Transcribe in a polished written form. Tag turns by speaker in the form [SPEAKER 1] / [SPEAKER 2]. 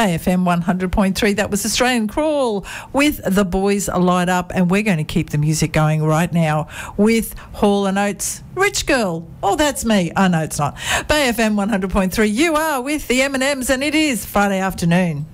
[SPEAKER 1] Bay FM 100.3. That was Australian Crawl with The Boys Light Up, and we're going to keep the music going right now with Hall & Oates, Rich Girl. Oh, that's me. Oh, no, it's not. Bay FM 100.3. You are with the M&Ms, and it is Friday afternoon.